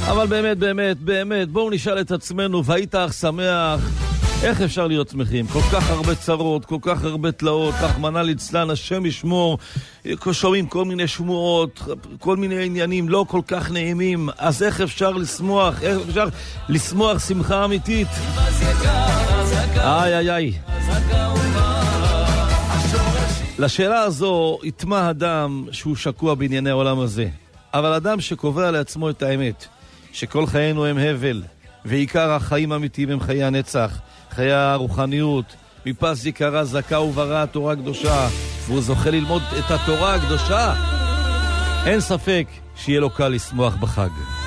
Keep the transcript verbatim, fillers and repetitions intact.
אבל באמת, באמת, באמת, בואו נשאל את עצמנו, והיית אך שמח, איך אפשר להיות שמחים? כל כך הרבה צרות, כל כך הרבה תלאות, רחמנא ליצלן, השם ישמור, שומעים כל מיני שמועות, כל מיני עניינים לא כל כך נעימים, אז איך אפשר לשמוח? איך אפשר לשמוח שמחה אמיתית? איי איי איי. לשאלה הזו יתמה אדם שהוא שקוע בענייני העולם הזה, אבל אדם שקובע לעצמו את האמת, שכל חיינו הם הבל, ועיקר החיים האמיתיים הם חיי הנצח, חיי הרוחניות, מפס יקרה זכה וברא התורה הקדושה, והוא זוכה ללמוד את התורה הקדושה, אין ספק שיהיה לו קל לשמוח בחג.